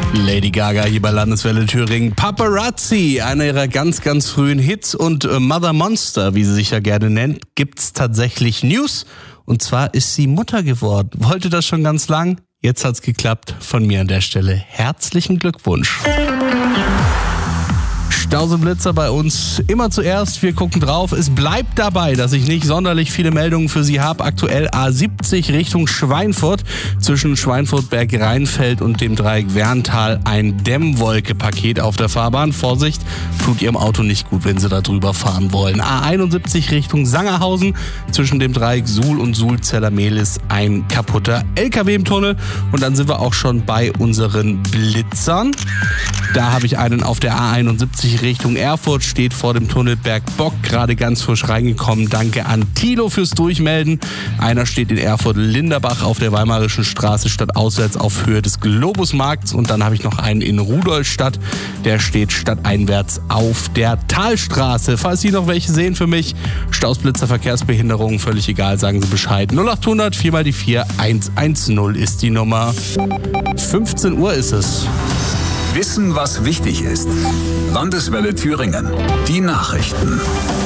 Lady Gaga hier bei Landeswelle Thüringen. Paparazzi, einer ihrer ganz, ganz frühen Hits, und Mother Monster, wie sie sich ja gerne nennt, gibt's tatsächlich News. Und zwar ist sie Mutter geworden. Wollte das schon ganz lang? Jetzt hat's geklappt. Von mir an der Stelle herzlichen Glückwunsch. Stauseblitzer bei uns immer zuerst. Wir gucken drauf. Es bleibt dabei, dass ich nicht sonderlich viele Meldungen für Sie habe. Aktuell A70 Richtung Schweinfurt. Zwischen Schweinfurt-Berg-Rheinfeld und dem Dreieck Werntal ein Dämmwolke-Paket auf der Fahrbahn. Vorsicht, tut Ihrem Auto nicht gut, wenn Sie da drüber fahren wollen. A71 Richtung Sangerhausen. Zwischen dem Dreieck Suhl und Suhl-Zellermehlis ein kaputter LKW im Tunnel. Und dann sind wir auch schon bei unseren Blitzern. Da habe ich einen auf der A71 Richtung Erfurt, steht vor dem Tunnel Bergbock, gerade ganz frisch reingekommen. Danke an Thilo fürs Durchmelden. Einer steht in Erfurt-Linderbach auf der Weimarischen Straße stadtauswärts auf Höhe des Globusmarkts. Und dann habe ich noch einen in Rudolstadt, der steht stadteinwärts auf der Talstraße. Falls Sie noch welche sehen für mich, Stausblitzer, Verkehrsbehinderungen, völlig egal, sagen Sie Bescheid. 0800 4x4 110 ist die Nummer. 15 Uhr ist es. Wissen, was wichtig ist. Landeswelle Thüringen. Die Nachrichten.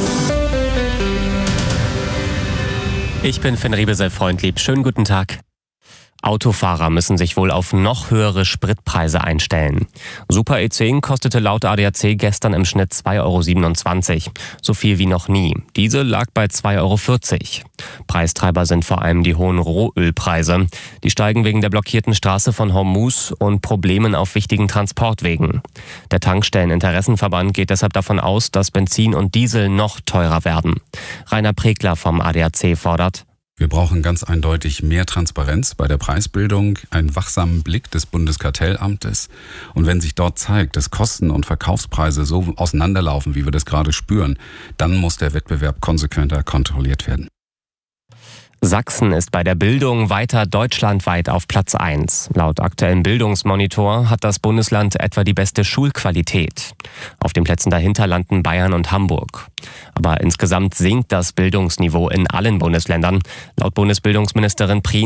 Ich bin Finn Riebesel-Freundlieb. Schönen guten Tag. Autofahrer müssen sich wohl auf noch höhere Spritpreise einstellen. Super E10 kostete laut ADAC gestern im Schnitt 2,27 €. So viel wie noch nie. Diesel lag bei 2,40 €. Preistreiber sind vor allem die hohen Rohölpreise. Die steigen wegen der blockierten Straße von Hormuz und Problemen auf wichtigen Transportwegen. Der Tankstelleninteressenverband geht deshalb davon aus, dass Benzin und Diesel noch teurer werden. Rainer Pregler vom ADAC fordert: Wir brauchen ganz eindeutig mehr Transparenz bei der Preisbildung, einen wachsamen Blick des Bundeskartellamtes. Und wenn sich dort zeigt, dass Kosten und Verkaufspreise so auseinanderlaufen, wie wir das gerade spüren, dann muss der Wettbewerb konsequenter kontrolliert werden. Sachsen ist bei der Bildung weiter deutschlandweit auf Platz 1. Laut aktuellem Bildungsmonitor hat das Bundesland etwa die beste Schulqualität. Auf den Plätzen dahinter landen Bayern und Hamburg. Aber insgesamt sinkt das Bildungsniveau in allen Bundesländern. Laut Bundesbildungsministerin Prien